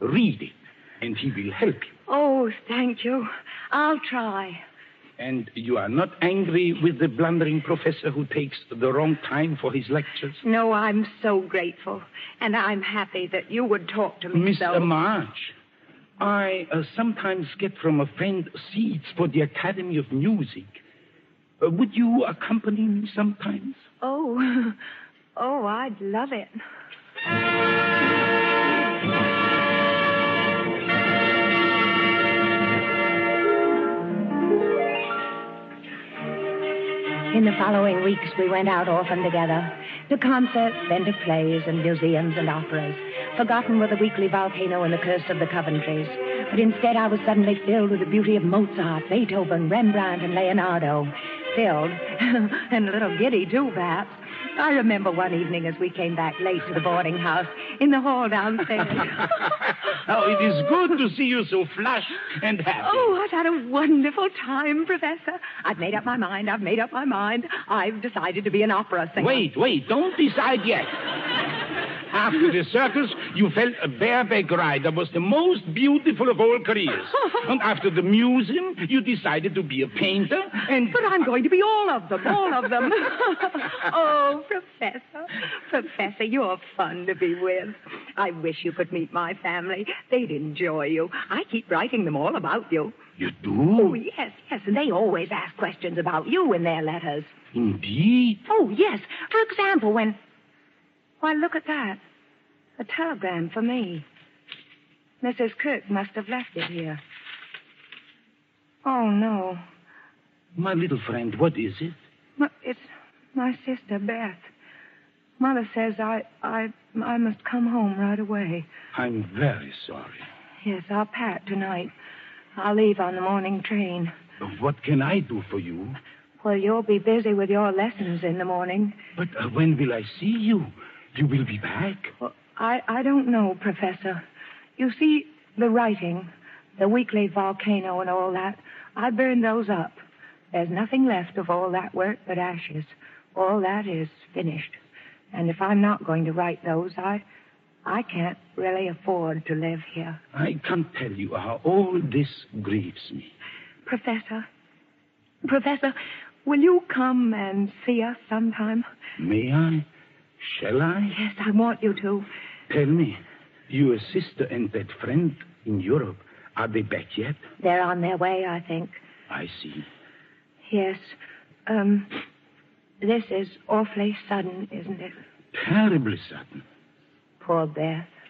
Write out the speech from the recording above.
Read it, and he will help you. Oh, thank you. I'll try. And you are not angry with the blundering professor who takes the wrong time for his lectures? No, I'm so grateful. And I'm happy that you would talk to me Miss so. March, I sometimes get from a friend seats for the Academy of Music. Would you accompany me sometimes? Oh, I'd love it. In the following weeks, we went out often together. To concerts, then to plays and museums and operas. Forgotten were the weekly volcano and the curse of the Coventrys. But instead, I was suddenly filled with the beauty of Mozart, Beethoven, Rembrandt, and Leonardo. Filled, and a little giddy, too, perhaps. I remember one evening as we came back late to the boarding house, in the hall downstairs. Oh, it is good to see you so flushed and happy. Oh, I've had a wonderful time, Professor. I've made up my mind. I've decided to be an opera singer. Wait, don't decide yet. After the circus, you felt a bareback ride that was the most beautiful of all careers. And after the museum, you decided to be a painter and... But I'm going to be all of them. Oh, Professor, you're fun to be with. I wish you could meet my family. They'd enjoy you. I keep writing them all about you. You do? Oh, yes, and they always ask questions about you in their letters. Indeed? Oh, yes. For example, when... Why, look at that. A telegram for me. Mrs. Kirk must have left it here. Oh, no. My little friend, what is it? It's my sister, Beth. Mother says I must come home right away. I'm very sorry. Yes, I'll pack tonight. I'll leave on the morning train. What can I do for you? Well, you'll be busy with your lessons in the morning. But when will I see you? You will be back? Well, I don't know, Professor. You see, the writing, the weekly volcano and all that, I burned those up. There's nothing left of all that work but ashes. All that is finished. And if I'm not going to write those, I can't really afford to live here. I can't tell you how all this grieves me. Professor, will you come and see us sometime? May I? Shall I? Yes, I want you to. Tell me, your sister and that friend in Europe, are they back yet? They're on their way, I think. I see. Yes. This is awfully sudden, isn't it? Terribly sudden. Poor Beth.